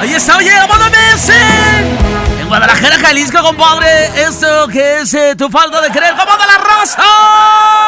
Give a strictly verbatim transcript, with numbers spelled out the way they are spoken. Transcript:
Ahí está, oye, vamos a Messi. En Guadalajara, Jalisco, compadre. Esto que es eh, tu falta de querer, como de la raza.